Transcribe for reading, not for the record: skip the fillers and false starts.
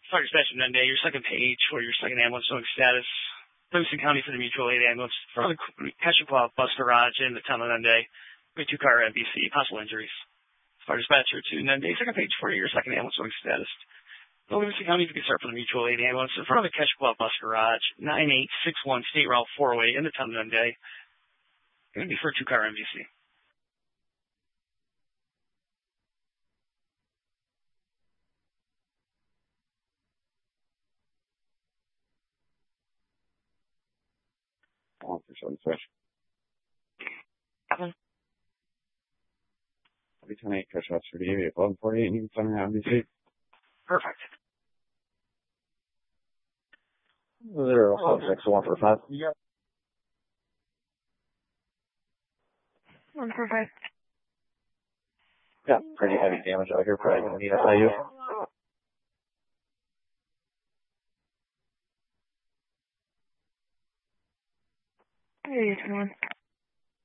Fire dispatch of Nunde, your second page for your second ambulance showing status. Livingston County for the mutual aid ambulance from the Keshaqua bus garage in the town of Nunde. With 2-car MVC, possible injuries. Fire dispatcher to Nunde, second page for your second ambulance showing status. The Livingston County, if you can start for the mutual aid ambulance in front of the Keshaqua bus garage, 9861 State Route 408 in the town of Nunde. Going to be for 2-car MVC. Switch. I'll be 10-8, Coach Shots for DV, 1148, and you can send me out MVC. Perfect. 0-6-1-4-5. Yep. 145. Yeah, pretty heavy damage out here, probably going to need SIU. Hey, 21.